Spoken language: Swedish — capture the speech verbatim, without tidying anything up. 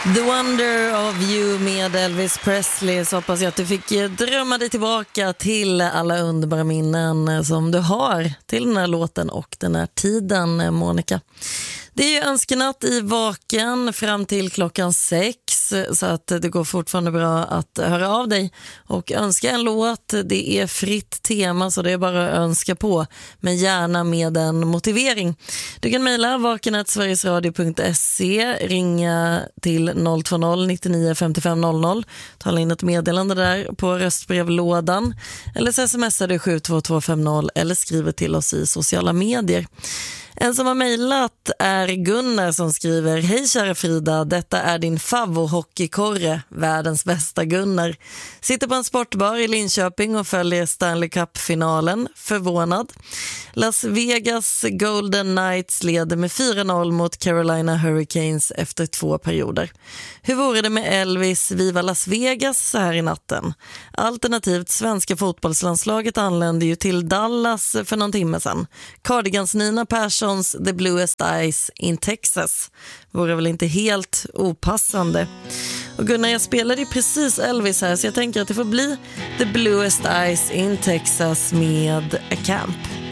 The Wonder of You med Elvis Presley. Så hoppas jag att du fick drömma dig tillbaka till alla underbara minnen som du har till den här låten och den här tiden, Monica. Det är ju önskenatt i Vaken fram till klockan sex, så att det går fortfarande bra att höra av dig och önska en låt. Det är fritt tema, så det är bara att önska på, men gärna med en motivering. Du kan mejla vaken at sverigesradio punkt se, ringa till noll två noll nittionio femtiofem noll noll, tala in ett meddelande där på röstbrevlådan, eller så smsar du sju två två fem noll eller skriver till oss i sociala medier. En som har mejlat är Gunnar som skriver: Hej kära Frida, detta är din favvohockeykorre, världens bästa Gunnar. Sitter på en sportbar i Linköping och följer Stanley Cup-finalen. Förvånad. Las Vegas Golden Knights leder med fyra noll mot Carolina Hurricanes efter två perioder. Hur vore det med Elvis Viva Las Vegas så här i natten? Alternativt svenska fotbollslandslaget anlände ju till Dallas för någon timme sedan. Cardigans Nina Perssons The Bluest Eyes in Texas vore väl inte helt opassande. Och Gunnar, jag spelade ju precis Elvis här, så jag tänker att det får bli The Bluest Eyes in Texas med A Camp.